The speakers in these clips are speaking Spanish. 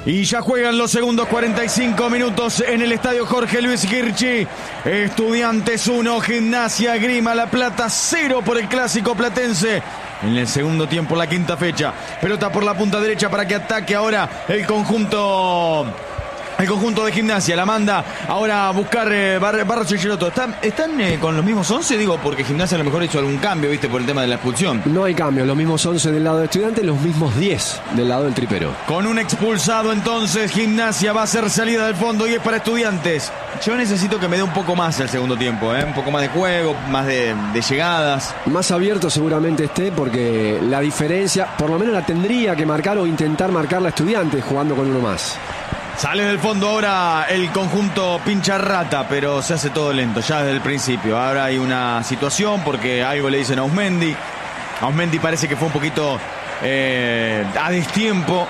Y ya juegan los segundos 45 minutos en el estadio Jorge Luis Girchi. Estudiantes 1, Gimnasia Esgrima La Plata 0 por el clásico platense. En el segundo tiempo, la quinta fecha. Pelota por la punta derecha para que ataque ahora el conjunto de Gimnasia. La manda ahora a buscar Barros y Geloto. ¿Están con los mismos 11? Digo, porque Gimnasia a lo mejor hizo algún cambio, ¿viste? Por el tema de la expulsión. No hay cambio, los mismos 11 del lado de Estudiantes, los mismos 10 del lado del tripero. Con un expulsado entonces, Gimnasia va a hacer salida del fondo y es para Estudiantes. Yo necesito que me dé un poco más el segundo tiempo, un poco más de juego, más de llegadas. Más abierto seguramente esté, porque la diferencia, por lo menos la tendría que marcar o intentar marcar la Estudiantes jugando con uno más. Sale del fondo ahora el conjunto pincha rata, pero se hace todo lento, ya desde el principio. Ahora hay una situación porque algo le dicen a Ausmendi. Ausmendi parece que fue un poquito a destiempo.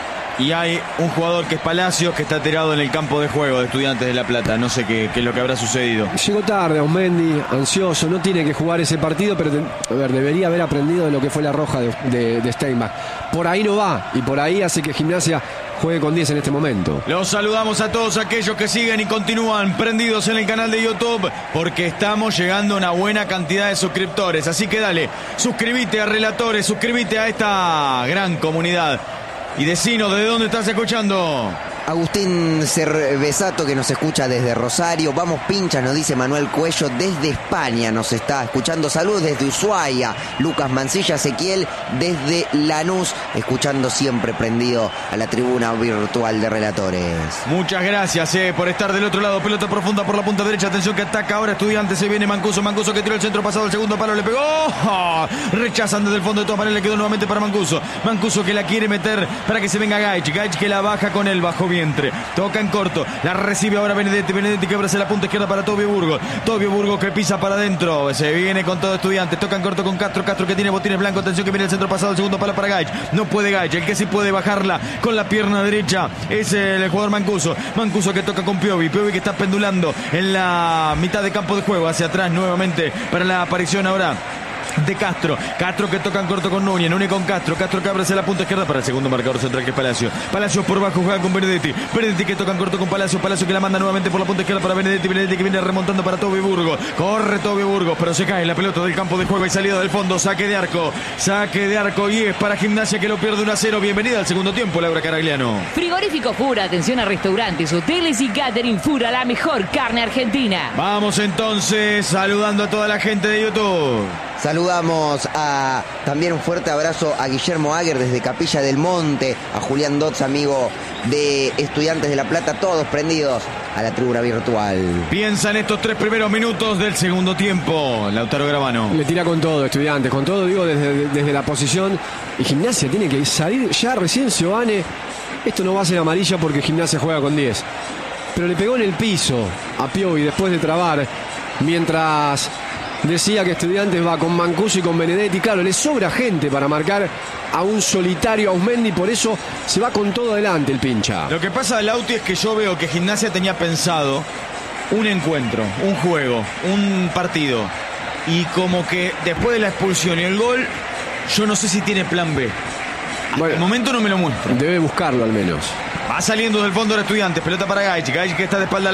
Y hay un jugador que es Palacios que está tirado en el campo de juego de Estudiantes de La Plata. No sé qué es lo que habrá sucedido. Llegó tarde Ausmendi, ansioso, no tiene que jugar ese partido, pero debería haber aprendido de lo que fue la roja de Steinbach. Por ahí no va, y por ahí hace que Gimnasia juegue con 10 en este momento. Los saludamos a todos aquellos que siguen y continúan prendidos en el canal de YouTube, porque estamos llegando a una buena cantidad de suscriptores. Así que dale, suscríbete a Relatores, suscríbete a esta gran comunidad. Y decinos, ¿de dónde estás escuchando? Agustín Cervesato, que nos escucha desde Rosario. Vamos pincha, nos dice Manuel Cuello, desde España nos está escuchando. Saludos desde Ushuaia. Lucas Mancilla, Ezequiel desde Lanús, escuchando siempre prendido a la tribuna virtual de Relatores. Muchas gracias por estar del otro lado. Pelota profunda por la punta derecha. Atención que ataca ahora Estudiantes. Se viene Mancuso que tiró el centro pasado al segundo palo. Le pegó. ¡Oh! Rechazan desde el fondo de todas maneras. Le quedó nuevamente para Mancuso. Mancuso que la quiere meter para que se venga Gaich. Gaich que la baja con el bajo vientre. Toca en corto. La recibe ahora Benedetti. Benedetti que abre la punta izquierda para Tobio Burgos. Tobio Burgos que pisa para adentro. Se viene con todo Estudiantes. Toca en corto con Castro. Castro que tiene botines blancos. Atención que viene el centro pasado al segundo palo para Gaich. No puede Gaich. El que sí puede bajarla con la pierna derecha es el jugador Mancuso. Mancuso que toca con Piovi. Piovi que está pendulando en la mitad de campo de juego. Hacia atrás nuevamente para la aparición ahora de Castro. Castro que toca en corto con Núñez. Núñez con Castro. Castro que abre hacia la punta izquierda para el segundo marcador central que es Palacio. Palacio por bajo juega con Benedetti. Benedetti que toca en corto con Palacio. Palacio que la manda nuevamente por la punta izquierda para Benedetti. Benedetti que viene remontando para Tobio Burgos. Corre Tobio Burgos, pero se cae la pelota del campo de juego y salida del fondo. Saque de arco. Saque de arco y es para Gimnasia que lo pierde 1-0. Bienvenida al segundo tiempo, Laura Caragliano. Frigorífico Fura. Atención a restaurantes, hoteles y catering Fura, la mejor carne argentina. Vamos entonces saludando a toda la gente de YouTube. Saludamos también un fuerte abrazo a Guillermo Aguer desde Capilla del Monte, a Julián Dotz, amigo de Estudiantes de La Plata, todos prendidos a la tribuna virtual. Piensa en estos 3 primeros minutos del segundo tiempo, Lautaro Gravano. Le tira con todo Estudiantes, con todo, digo, desde la posición. Y Gimnasia tiene que salir ya recién Giovane. Esto no va a ser amarilla porque Gimnasia juega con 10. Pero le pegó en el piso a Piovi después de trabar, mientras decía que Estudiantes va con Mancuso y con Benedetti. Claro, le sobra gente para marcar a un solitario Ausmendi, por eso se va con todo adelante el pincha. Lo que pasa, Lauti, es que yo veo que Gimnasia tenía pensado un encuentro, un juego, un partido. Y como que después de la expulsión y el gol, yo no sé si tiene plan B. Hasta el momento no me lo muestra. Debe buscarlo al menos. Va saliendo del fondo de Estudiantes, pelota para Gaich. Gaich que está de espalda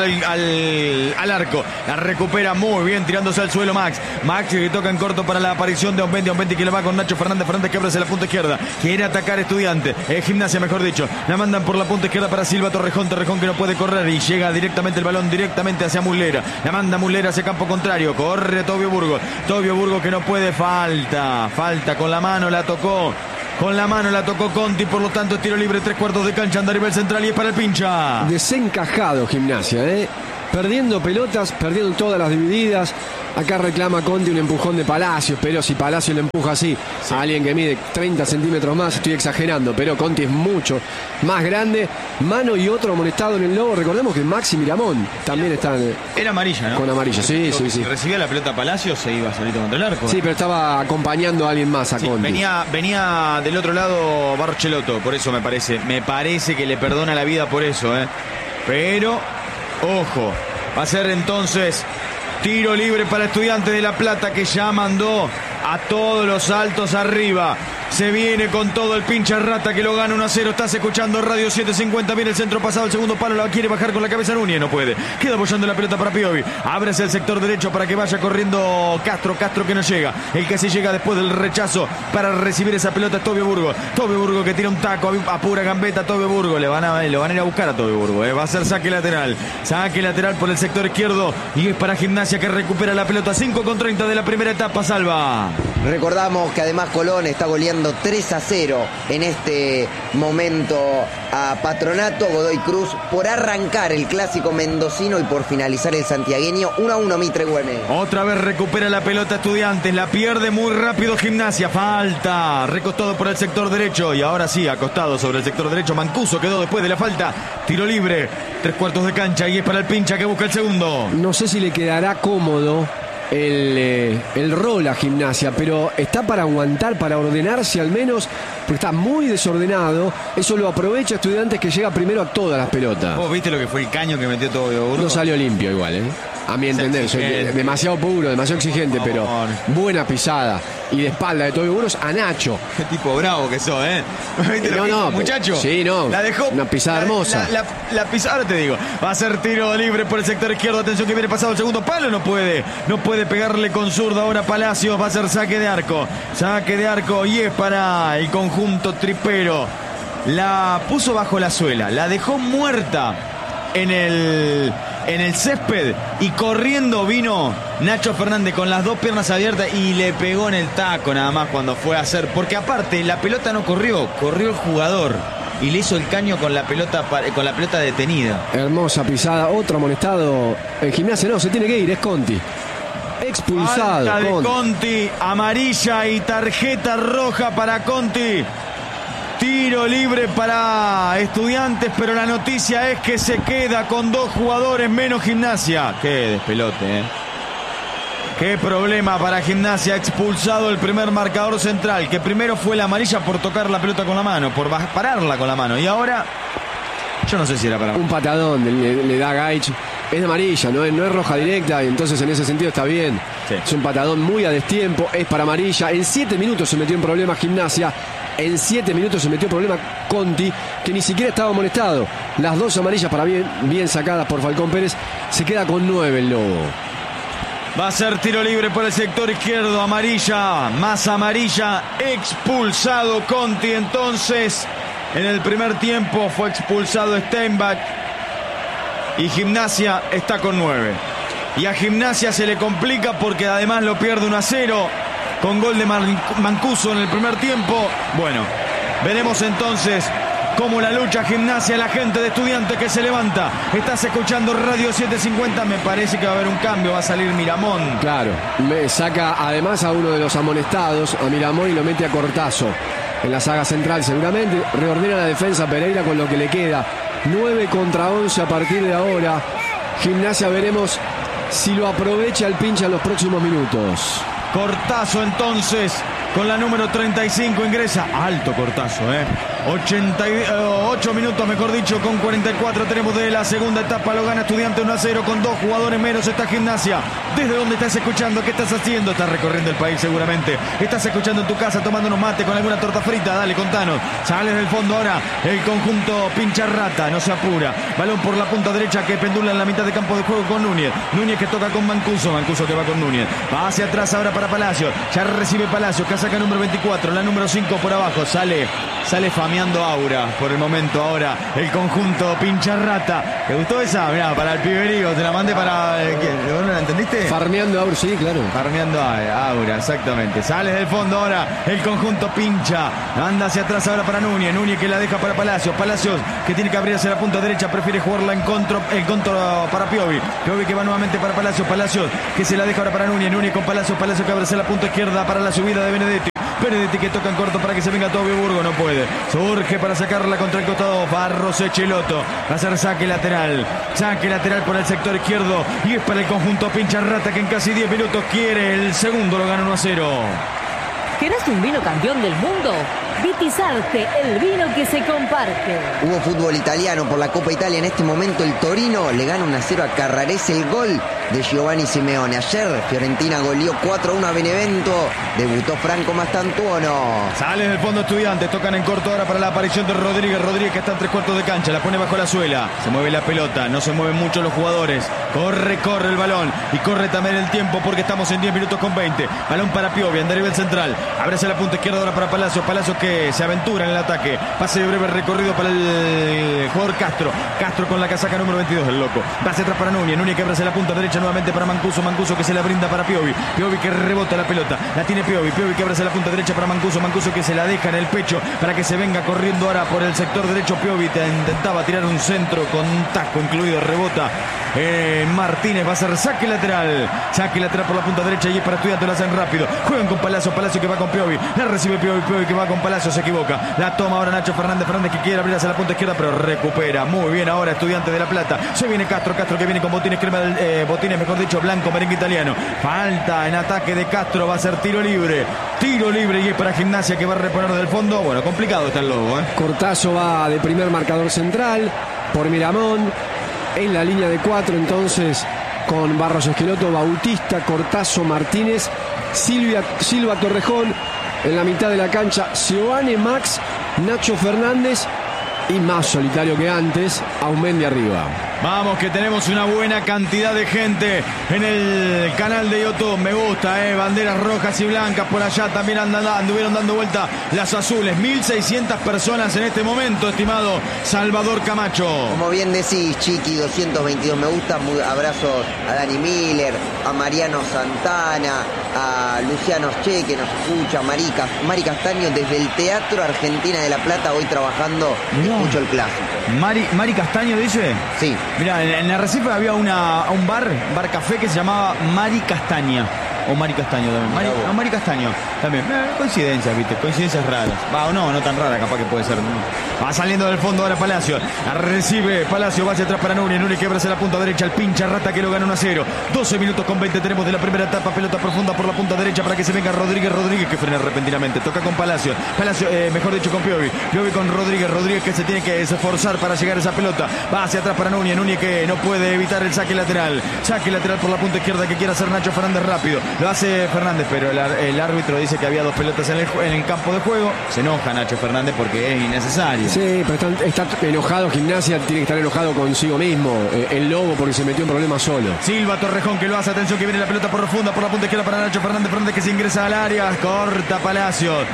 al arco. La recupera muy bien, tirándose al suelo Max. Max que toca en corto para la aparición de Ausmendi. Ausmendi que le va con Nacho Fernández. Fernández que abre hacia la punta izquierda. Quiere atacar Estudiantes. Gimnasia, mejor dicho. La mandan por la punta izquierda para Silva Torrejón. Torrejón que no puede correr y llega directamente el balón directamente hacia Muslera. La manda Muslera hacia campo contrario. Corre Tobio Burgos. Tobio Burgos que no puede. Falta con la mano, la tocó. Con la mano la tocó Conti, por lo tanto tiro libre, 3/4 de cancha, anda a nivel central y es para el pincha. Desencajado Gimnasia, perdiendo pelotas, perdiendo todas las divididas. Acá reclama Conti un empujón de Palacios, pero si Palacios le empuja así a alguien que mide 30 centímetros más, estoy exagerando, pero Conti es mucho más grande. Mano y otro amonestado en el lobo. Recordemos que Maxi Miramón también está era amarilla, ¿no? Con amarilla, sí. Si recibía la pelota Palacios se iba solito contra el arco. Sí, pero estaba acompañando a alguien más a Conti. Venía del otro lado Barchelotto, por eso me parece que le perdona la vida por eso, Pero, ojo, va a ser entonces tiro libre para Estudiantes de La Plata, que ya mandó a todos los altos arriba. Se viene con todo el pincha rata que lo gana 1-0. Estás escuchando Radio 750. Viene el centro pasado, el segundo palo. La quiere bajar con la cabeza Núñez. No puede. Queda apoyando la pelota para Piovi. Abre hacia el sector derecho para que vaya corriendo Castro. Castro que no llega. El que sí llega después del rechazo para recibir esa pelota es Tobio Burgo. Tobio Burgo que tira un taco a pura gambeta. Tobio Burgo. Lo van a ir a buscar a Tobio Burgo. Va a ser saque lateral. Saque lateral por el sector izquierdo. Y es para Gimnasia que recupera la pelota. 5:30 de la primera etapa. Salva. Recordamos que además Colón está goleando 3-0 en este momento a Patronato. Godoy Cruz por arrancar el clásico mendocino y por finalizar el santiagueño. 1-1 Mitre Güemes. Otra vez recupera la pelota Estudiantes, la pierde muy rápido Gimnasia, falta, recostado por el sector derecho y ahora sí, acostado sobre el sector derecho, Mancuso quedó después de la falta, tiro libre, 3/4 de cancha y es para el pincha que busca el segundo. No sé si le quedará cómodo el rol a Gimnasia, pero está para aguantar, para ordenarse al menos, porque está muy desordenado. Eso lo aprovecha Estudiantes, que llega primero a todas las pelotas. ¿Vos viste lo que fue el caño que metió todo Burgo? No salió limpio igual, ¿eh? A mi entender, soy demasiado puro, demasiado exigente, pero buena pisada y de espalda de Tobio Burgos a Nacho. Qué tipo bravo que sos, ¿eh? ¿Viste lo que hizo, muchacho? Sí, no. La dejó. Una pisada hermosa. La pisada, ahora te digo. Va a ser tiro libre por el sector izquierdo. Atención que viene pasado el segundo palo. No puede pegarle con zurda ahora Palacios. Va a ser saque de arco. Saque de arco y es para el conjunto tripero. La puso bajo la suela. La dejó muerta en el césped y corriendo vino Nacho Fernández con las dos piernas abiertas y le pegó en el taco nada más cuando fue a hacer, porque aparte la pelota no corrió el jugador y le hizo el caño con la pelota detenida. Hermosa pisada, otro amonestado en Gimnasia, no, se tiene que ir, es Conti. Expulsado. Falta de Conti, amarilla y tarjeta roja para Conti. Tiro libre para Estudiantes, pero la noticia es que se queda con 2 jugadores menos Gimnasia. Qué despelote, ¿eh? Qué problema para Gimnasia. Expulsado el primer marcador central, que primero fue la amarilla por tocar la pelota con la mano, por pararla con la mano. Y ahora, yo no sé si era para... Un patadón le da Gaich. Es de amarilla, no es roja directa, y entonces en ese sentido está bien. Sí. Es un patadón muy a destiempo, es para amarilla. En 7 minutos se metió en problemas Gimnasia. En 7 minutos se metió en problema Conti, que ni siquiera estaba amonestado. Las 2 amarillas para bien sacadas por Falcón Pérez. Se queda con 9 el Lobo. Va a ser tiro libre por el sector izquierdo. Amarilla, más amarilla. Expulsado Conti. Entonces, en el primer tiempo fue expulsado Steinbach. Y Gimnasia está con 9. Y a Gimnasia se le complica porque además lo pierde 1-0. Con gol de Mancuso en el primer tiempo. Bueno, veremos entonces cómo la lucha Gimnasia, la gente de Estudiantes que se levanta. Estás escuchando Radio 750. Me parece que va a haber un cambio. Va a salir Miramón. Claro, me saca además a uno de los amonestados, a Miramón, y lo mete a Cortazo en la saga central seguramente. Reordena la defensa Pereira con lo que le queda. 9 contra 11 a partir de ahora. Gimnasia, veremos si lo aprovecha el pincha en los próximos minutos. Cortazo entonces con la número 35 ingresa. Alto Cortazo, 88 minutos, mejor dicho, con 44 tenemos de la segunda etapa. Lo gana Estudiantes 1-0 con 2 jugadores menos. Está Gimnasia. ¿Desde dónde estás escuchando? ¿Qué estás haciendo? Estás recorriendo el país seguramente. Estás escuchando en tu casa tomando unos mates con alguna torta frita. Dale, contanos. Sale del fondo ahora el conjunto pincha rata. No se apura. Balón por la punta derecha que pendula en la mitad de campo de juego con Núñez. Núñez que toca con Mancuso. Mancuso que va con Núñez. Va hacia atrás ahora para Palacios. Ya recibe Palacios. Casaca número 24. La número 5 por abajo. Sale fameando Aura por el momento ahora el conjunto pincha rata. ¿Te gustó esa? Mirá, para el piberío, te la mandé para... ¿No la entendiste? Farmeando Aura, sí, claro. Farmeando Aura, exactamente. Sale del fondo ahora el conjunto pincha. Anda hacia atrás ahora para Núñez. Núñez que la deja para Palacios. Palacios que tiene que abrir hacia la punta derecha. Prefiere jugarla en contra para Piovi. Piovi que va nuevamente para Palacios. Palacios que se la deja ahora para Núñez. Núñez con Palacios. Palacios que abre hacia la punta izquierda para la subida de Benedetti. Benedetti que toca en corto para que se venga Tobio Burgo, no puede. Surge para sacarla contra el costado Barros Echeloto. Va a ser saque lateral. Saque lateral por el sector izquierdo. Y es para el conjunto pincha rata que en casi 10 minutos quiere el segundo. Lo gana 1-0. ¿Querés un vino campeón del mundo? Vitizarte, el vino que se comparte. Hubo fútbol italiano por la Copa Italia. En este momento el Torino le gana 1-0 a Carrarese. El gol de Giovanni Simeone. Ayer Fiorentina goleó 4-1 a Benevento. Debutó Franco Mastantuono. Sale del fondo Estudiantes, tocan en corto ahora para la aparición de Rodríguez. Rodríguez que está en 3/4 de cancha, la pone bajo la suela. Se mueve la pelota, no se mueven mucho los jugadores. Corre el balón y corre también el tiempo porque estamos en 10 minutos con 20. Balón para Piovi, anda a nivel central. Abre la punta izquierda ahora para Palacios. Palacios que se aventura en el ataque. Pase de breve recorrido para el jugador Castro. Castro con la casaca número 22, el loco. Va hacia atrás para Núñez. Núñez que abre la punta derecha nuevamente para Mancuso. Mancuso que se la brinda para Piovi. Piovi que rebota la pelota. La tiene Piovi. Piovi que abre la punta derecha para Mancuso. Mancuso que se la deja en el pecho para que se venga corriendo ahora por el sector derecho. Piovi intentaba tirar un centro con un taco incluido. Rebota Martínez. Va a ser saque lateral. Saque lateral por la punta derecha y es para Estudiantes. Lo hacen rápido. Juegan con Palacio. Palacio que va con Piovi. La recibe Piovi. Piovi que va con Palacio. Se equivoca. La toma ahora Nacho Fernández. Fernández que quiere abrir hacia la punta izquierda pero recupera. Muy bien ahora Estudiantes de La Plata. Se viene Castro. Castro que viene con botines crema botines mejor dicho blanco merengue italiano. Falta en ataque de Castro. Va a ser tiro libre. Tiro libre y es para Gimnasia que va a reponer del fondo. Bueno, complicado está el Lobo. Cortazo va de primer marcador central por Miramón. En la línea de 4 entonces con Barros Esqueloto, Bautista, Cortazo, Martínez, Silva Torrejón. En la mitad de la cancha Giovanni, Max, Nacho Fernández y más solitario que antes, Aumendi arriba. Vamos que tenemos una buena cantidad de gente en el canal de YouTube. Me gusta, banderas rojas y blancas por allá. También anduvieron dando vuelta las azules. 1.600 personas en este momento, estimado Salvador Camacho. Como bien decís, Chiqui, 222 me gusta. Abrazos a Dani Miller, a Mariano Santana, a Luciano Che que nos escucha, Mari Castaño desde el Teatro Argentina de La Plata, hoy trabajando. Escucho el clásico. Mari Castaño dice. Sí. Mirá, en Arrecife había un bar café que se llamaba Mari Castaña. O Mari Castaño también. Mari Castaño también. Coincidencias, viste, coincidencias raras. Va o no tan rara, capaz que puede ser. ¿No? Va saliendo del fondo ahora Palacio. La recibe Palacio, va hacia atrás para Núñez. Núñez que abre hacia la punta derecha. El pincha rata que lo gana 1-0. 12 minutos con 20 tenemos de la primera etapa. Pelota profunda por la punta derecha para que se venga Rodríguez. Rodríguez que frena repentinamente. Toca con Palacio. Palacio, mejor dicho, con Piovi. Piovi con Rodríguez. Rodríguez que se tiene que esforzar para llegar a esa pelota. Va hacia atrás para Núñez. Núñez que no puede evitar el saque lateral. Saque lateral por la punta izquierda que quiere hacer Nacho Fernández rápido. Lo hace Fernández, pero el árbitro dice que había dos pelotas en el campo de juego. Se enoja Nacho Fernández porque es innecesario. Sí, pero está enojado. Gimnasia tiene que estar enojado consigo mismo. El Lobo porque se metió en problemas solo. Silva Torrejón que lo hace. Atención que viene la pelota profunda por la punta izquierda para Nacho Fernández. Fernández que se ingresa al área. Corta Palacios.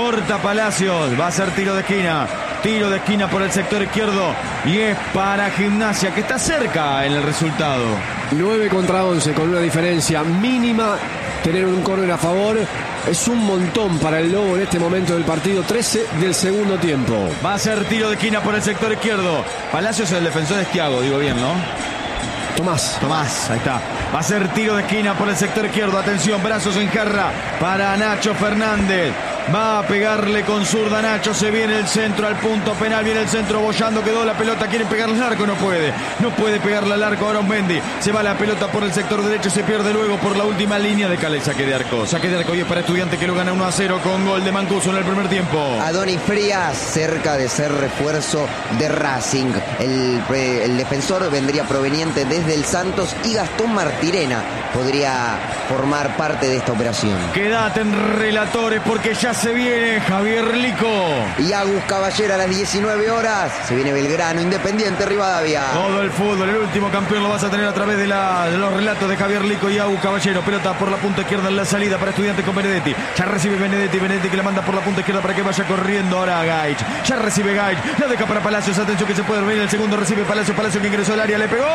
Va a ser tiro de esquina. Tiro de esquina por el sector izquierdo. Y es para Gimnasia que está cerca en el resultado. 9 contra 11 con una diferencia mínima. Tener un córner a favor es un montón para el Lobo en este momento del partido. 13 del segundo tiempo. Va a ser tiro de esquina por el sector izquierdo. Palacios el defensor es Thiago, digo bien, ¿no? Tomás, ahí está. Va a ser tiro de esquina por el sector izquierdo. Atención, brazos en jarra para Nacho Fernández. Va a pegarle con zurda Nacho. Se viene el centro al punto penal. Viene el centro bollando. Quedó la pelota. Quiere pegarle al arco. No puede. No puede pegarle al arco. Ahora Aumendi. Se va la pelota por el sector derecho. Se pierde luego por la última línea de Cala. Saque de arco. Saque de arco. Y es para Estudiantes que lo gana 1-0 con gol de Mancuso en el primer tiempo. Adonis Frías cerca de ser refuerzo de Racing. El defensor vendría proveniente desde el Santos y Gastón Martirena podría formar parte de esta operación. Quédate en relatores porque ya se viene Javier Lico. Y Agus Caballero a las 19 horas. Se viene Belgrano, Independiente, Rivadavia. Todo el fútbol, el último campeón lo vas a tener a través de los relatos de Javier Lico y Agus Caballero. Pelota por la punta izquierda en la salida para Estudiantes con Benedetti. Ya recibe Benedetti que la manda por la punta izquierda para que vaya corriendo ahora a Gaich. Ya recibe Gaich, la deja para Palacios. Atención que se puede venir el segundo. Recibe Palacios que ingresó al área, le pegó.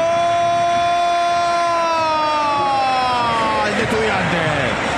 El de Estudiantes.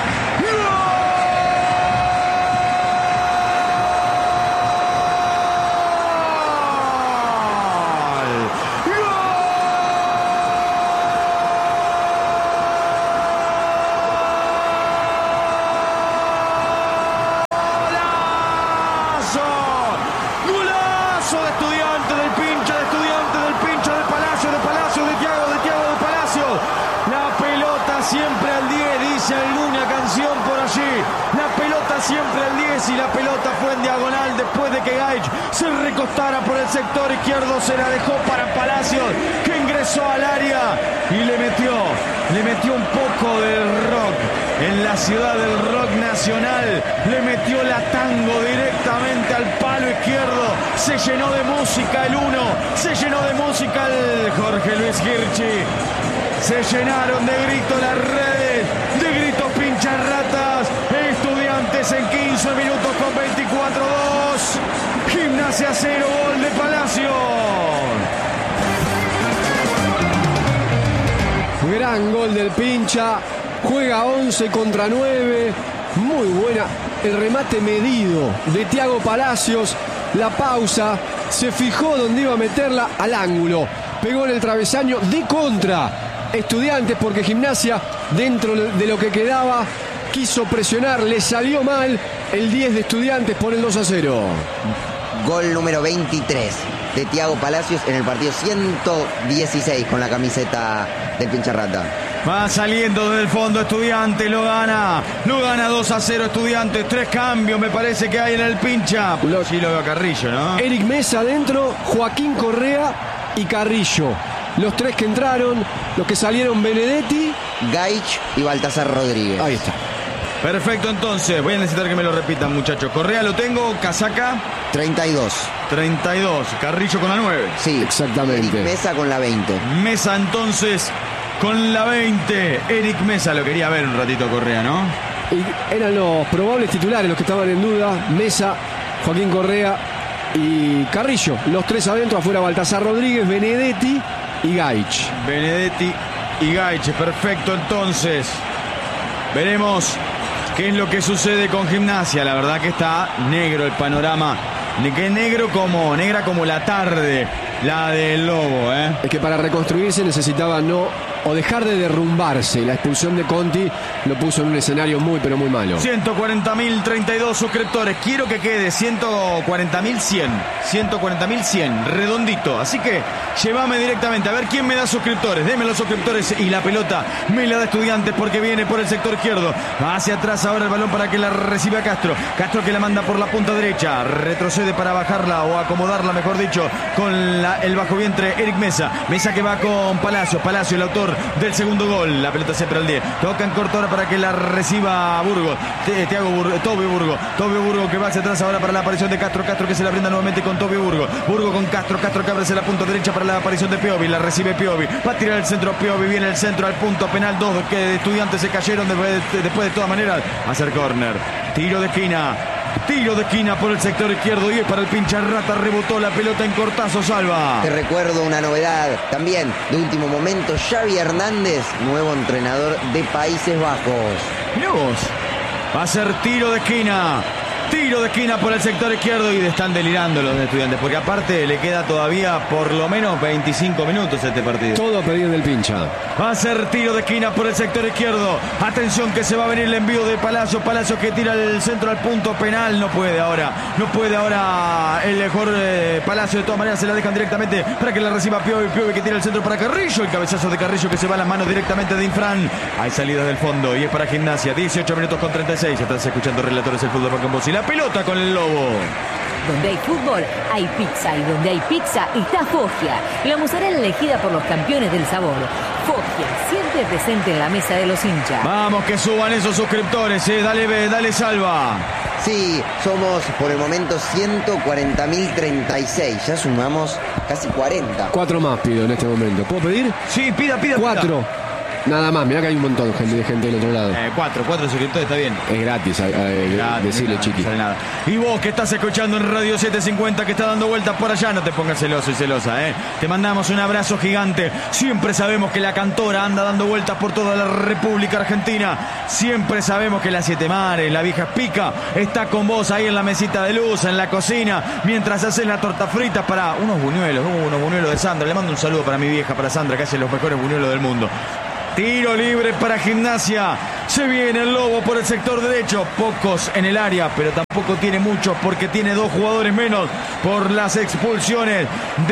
Siempre al 10 y la pelota fue en diagonal después de que Gaich se recostara por el sector izquierdo. Se la dejó para Palacios que ingresó al área y le metió le metió un poco del rock en la ciudad del rock nacional, le metió la tango directamente al palo izquierdo, se llenó de música el 1, se llenó de música el Jorge Luis Hirschi, se llenaron de gritos las redes, de gritos pincharratas. Estudiantes en 15 minutos con 24-2, Gimnasia 0, gol de Palacio. Gran gol del Pincha, juega 11 contra 9, muy buena, el remate medido de Thiago Palacios, la pausa, se fijó dónde iba a meterla al ángulo, pegó en el travesaño de contra Estudiantes porque Gimnasia dentro de lo que quedaba quiso presionar, le salió mal, el 10 de Estudiantes por el 2-0. Gol número 23 de Thiago Palacios en el partido 116 con la camiseta del Pincharrata. Va saliendo del fondo Estudiantes, lo gana 2-0 Estudiantes, 3 cambios me parece que hay en el Pincha. Sí lo veo a Carrillo, ¿no? Eric Mesa adentro, Joaquín Correa y Carrillo. Los 3 que entraron, los que salieron Benedetti, Gaich y Baltasar Rodríguez. Ahí está. Perfecto, entonces, voy a necesitar que me lo repitan, muchachos. Correa lo tengo, Casaca 32. 32, Carrillo con la 9. Sí, exactamente. Eric Mesa con la 20. Mesa entonces con la 20. Eric Mesa lo quería ver un ratito Correa, ¿no? Y eran los probables titulares los que estaban en duda. Mesa, Joaquín Correa y Carrillo. Los 3 adentro, afuera Baltasar Rodríguez, Benedetti y Gaich. Benedetti y Gaich, perfecto entonces. Veremos qué es lo que sucede con Gimnasia. La verdad que está negro el panorama. Que negra como la tarde, la del Lobo, ¿eh? Es que para reconstruirse necesitaba o dejar de derrumbarse. La expulsión de Conti lo puso en un escenario muy, pero muy malo. 140.032 suscriptores. Quiero que quede 140.100. 140.100, redondito. Así que llévame directamente. A ver quién me da suscriptores. Deme los suscriptores y la pelota me la da Estudiantes porque viene por el sector izquierdo. Hacia atrás ahora el balón para que la reciba Castro. Castro que la manda por la punta derecha. Retrocede para bajarla o acomodarla, mejor dicho, con el bajo vientre Eric Mesa. Mesa que va con Palacio. Palacio, el autor del segundo gol. La pelota siempre al 10. Toca en corto ahora para que la reciba Burgos. Tobio Burgos. Tobio Burgos que va hacia atrás ahora para la aparición de Castro. Castro que se la brinda nuevamente con Tobio Burgos. Burgos con Castro. Castro que abre hacia la punta derecha para la aparición de Piovi. La recibe Piovi. Va a tirar el centro Piovi. Viene el centro al punto penal. 2 que Estudiantes se cayeron después de todas maneras. Va a ser córner. Tiro de esquina. Tiro de esquina por el sector izquierdo y es para el Pincharrata. Rebotó la pelota en cortazo, Salva. Te recuerdo una novedad también de último momento. Xavi Hernández, nuevo entrenador de Países Bajos. Mirá vos. Va a ser tiro de esquina. Tiro de esquina por el sector izquierdo y están delirando los Estudiantes, porque aparte le queda todavía por lo menos 25 minutos este partido. Todo a pedido del Pincha. Va a ser tiro de esquina por el sector izquierdo. Atención que se va a venir el envío de Palacio. Palacio que tira el centro al punto penal. No puede ahora el mejor Palacio. De todas maneras se la dejan directamente para que la reciba Piovi. Piovi que tira el centro para Carrillo. El cabezazo de Carrillo que se va a las manos directamente de Infran. Hay salidas del fondo y es para Gimnasia. 18 minutos con 36. Estás escuchando Relatores del Fútbol con vos. Y la pelota con el Lobo. Donde hay fútbol, hay pizza. Y donde hay pizza, está Foggia. La mozzarella elegida por los campeones del sabor. Foggia, siempre presente en la mesa de los hinchas. Vamos que suban esos suscriptores, dale Salva. Sí, somos por el momento 140.036. Ya sumamos casi 40. 4 más pido en este momento. ¿Puedo pedir? Sí, pida. 4. Nada más, mirá que hay un montón de gente del otro lado. 4 suscriptores, está bien. Es gratis, decirle, chiqui. No sale nada. Y vos que estás escuchando en Radio 750 que está dando vueltas por allá, no te pongas celoso y celosa, Te mandamos un abrazo gigante. Siempre sabemos que la cantora anda dando vueltas por toda la República Argentina. Siempre sabemos que la Siete Mares, la vieja Pica, está con vos ahí en la mesita de luz, en la cocina, mientras haces la torta frita para unos buñuelos de Sandra. Le mando un saludo para mi vieja, para Sandra, que hace los mejores buñuelos del mundo. Tiro libre para Gimnasia. Se viene el Lobo por el sector derecho. Pocos en el área, pero tampoco tiene muchos porque tiene 2 jugadores menos por las expulsiones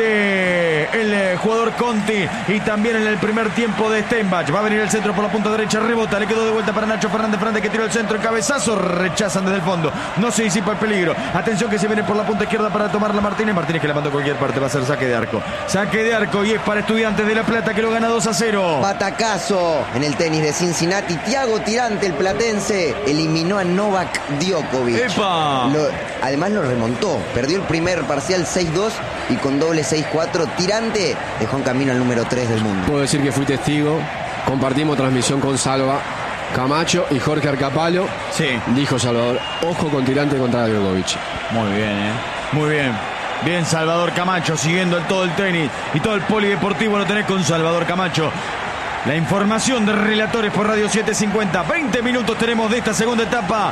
del jugador Conti y también en el primer tiempo de Steinbach. Va a venir el centro por la punta derecha, rebota, le quedó de vuelta para Nacho Fernández que tiró el centro, el cabezazo, rechazan desde el fondo. No se disipa el peligro. Atención que se viene por la punta izquierda para tomarla Martínez que la mandó a cualquier parte, va a ser saque de arco. Saque de arco y es para Estudiantes de La Plata que lo gana 2-0. Batacazo pasó en el tenis de Cincinnati. Thiago Tirante, el platense, eliminó a Novak Djokovic. ¡Epa! Además lo remontó. Perdió el primer parcial 6-2 y con doble 6-4. Tirante dejó en camino al número 3 del mundo. Puedo decir que fui testigo. Compartimos transmisión con Salva Camacho y Jorge Arcapalo. Sí. Dijo Salvador, ojo con Tirante contra Djokovic. Muy bien, muy bien. Bien, Salvador Camacho, siguiendo todo el tenis y todo el polideportivo lo tenés con Salvador Camacho. La información de relatores por Radio 750. 20 minutos tenemos de esta segunda etapa.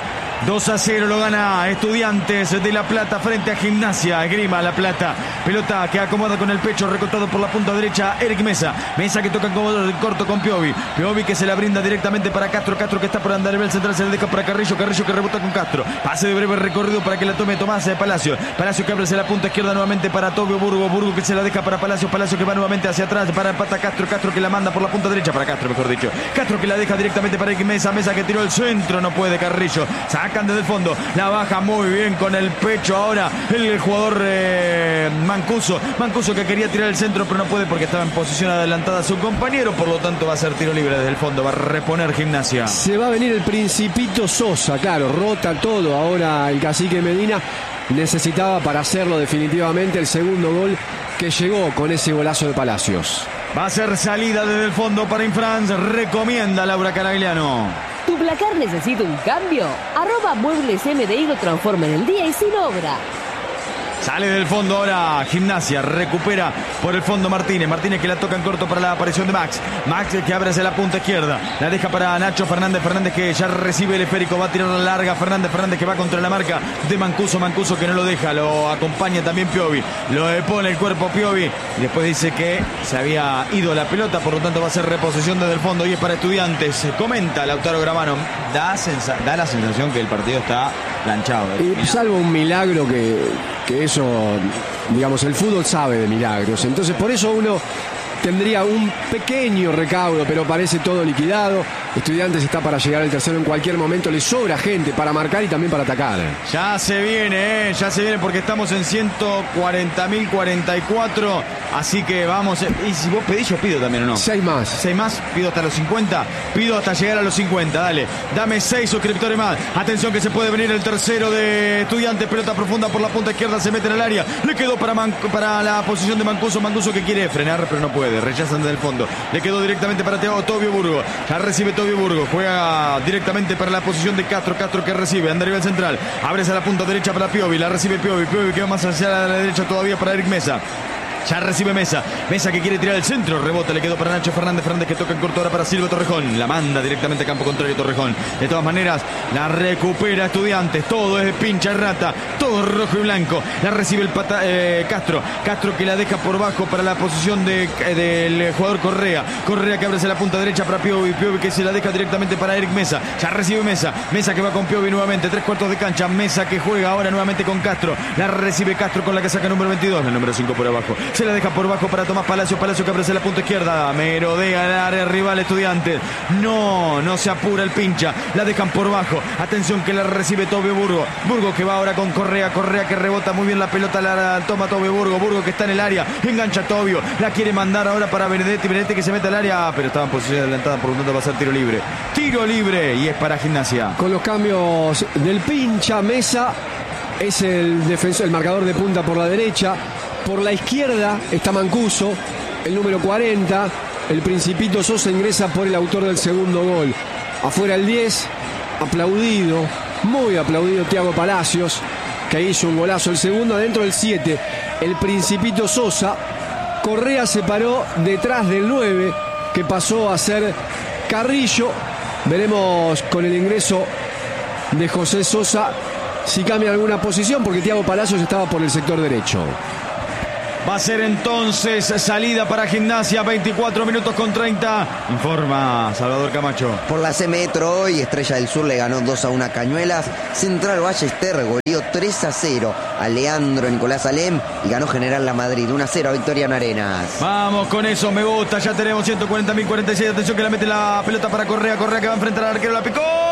2-0 lo gana Estudiantes de La Plata frente a Gimnasia Esgrima La Plata. Pelota que acomoda con el pecho, recortado por la punta derecha Eric Mesa. Mesa que toca en corto con Piovi. Piovi que se la brinda directamente para Castro. Castro que está por andar el central, se le deja para Carrillo. Carrillo que rebota con Castro. Pase de breve recorrido para que la tome Tomás Palacio. Palacio que abre la punta izquierda nuevamente para Tobio Burgo. Burgo que se la deja para Palacio. Palacio que va nuevamente hacia atrás para empata Castro. Castro que la manda por la punta derecha para Castro, mejor dicho. Castro que la deja directamente para Eric Mesa. Mesa que tiró el centro, no puede Carrillo. Sacan desde el fondo. La baja muy bien con el pecho ahora el jugador Mancuso. Mancuso que quería tirar el centro pero no puede porque estaba en posición adelantada a su compañero. Por lo tanto va a ser tiro libre desde el fondo. Va a reponer Gimnasia. Se va a venir el Principito Sosa, claro, rota todo. Ahora el cacique Medina necesitaba para hacerlo definitivamente el segundo gol que llegó con ese golazo de Palacios. Va a ser salida desde el fondo para Infrance. Recomienda Laura Caragliano. ¿Tu placar necesita un cambio? @Muebles MDI lo transforma en el día y sin obra. Sale del fondo ahora Gimnasia, recupera por el fondo Martínez. Martínez que la toca en corto para la aparición de Max. Max que abre hacia la punta izquierda. La deja para Nacho Fernández. Fernández que ya recibe el esférico. Va a tirar la larga. Fernández que va contra la marca de Mancuso. Mancuso que no lo deja. Lo acompaña también Piovi. Lo pone el cuerpo Piovi. Y después dice que se había ido la pelota. Por lo tanto va a ser reposición desde el fondo. Y es para Estudiantes. Comenta Lautaro Gramano. Da la sensación que el partido está planchado. Y salvo un milagro que eso, digamos, el fútbol sabe de milagros. Entonces por eso uno tendría un pequeño recaudo, pero parece todo liquidado. Estudiantes está para llegar al tercero en cualquier momento. Le sobra gente para marcar y también para atacar. Ya se viene porque estamos en 140.044. Así que vamos. Y si vos pedís, yo pido también, ¿o no? 6 más. 6 más, pido hasta los 50. Pido hasta llegar a los 50, dale. Dame 6 suscriptores más. Atención que se puede venir el tercero de Estudiantes. Pelota profunda por la punta izquierda, se mete en el área. Le quedó para la posición de Mancuso. Mancuso que quiere frenar, pero no puede. Rechazan desde el fondo. Le quedó directamente para Tobio Burgo. Ya recibe Tobio Burgo. Juega directamente para la posición de Castro. Castro que recibe. Anda arriba el central. Abre hacia la punta derecha para Piovi. La recibe Piovi. Piovi que va más hacia la derecha todavía para Eric Mesa. Ya recibe Mesa. Mesa que quiere tirar el centro. Rebota, le quedó para Nacho Fernández. Fernández que toca en corto ahora para Silvio Torrejón. La manda directamente a campo contrario Torrejón. De todas maneras, la recupera Estudiantes. Todo es pincha rata. Todo rojo y blanco. La recibe el Castro. Castro que la deja por bajo para la posición del jugador Correa. Correa que abre hacia la punta derecha para Piovi. Piovi que se la deja directamente para Eric Mesa. Ya recibe Mesa. Mesa que va con Piovi nuevamente. 3/4 de cancha. Mesa que juega ahora nuevamente con Castro. La recibe Castro con la que saca número 22. La número 5 por abajo. Se la deja por bajo para Tomás Palacio. Palacio que abre hacia la punta izquierda. Merodea el área rival Estudiantes. No se apura el pincha. La dejan por bajo. Atención que la recibe Tobio Burgo. Burgo que va ahora con Correa. Correa que rebota muy bien la pelota. La toma Tobio Burgo. Burgo que está en el área. Engancha Tobio. La quiere mandar ahora para Benedetti. Benedetti que se mete al área. Pero estaba en posición adelantada. Por lo tanto va a ser tiro libre. Tiro libre. Y es para Gimnasia. Con los cambios del pincha, Mesa es el defensor, el marcador de punta por la derecha. Por la izquierda está Mancuso, el número 40. El Principito Sosa ingresa por el autor del segundo gol. Afuera el 10, aplaudido, muy aplaudido Thiago Palacios, que hizo un golazo. El segundo adentro el 7, el Principito Sosa. Correa se paró detrás del 9, que pasó a ser Carrillo. Veremos con el ingreso de José Sosa si cambia alguna posición, porque Thiago Palacios estaba por el sector derecho. Va a ser entonces salida para Gimnasia, 24 minutos con 30. Informa Salvador Camacho. Por la C Metro hoy, Estrella del Sur le ganó 2-1 a Cañuelas. Central Ballester goleó 3-0 a Leandro Nicolás Alem y ganó General La Madrid 1-0 a Victoriano Arenas. Vamos con eso, me gusta. Ya tenemos 140.046. Atención que la mete la pelota para Correa. Correa que va a enfrentar al arquero. La picó.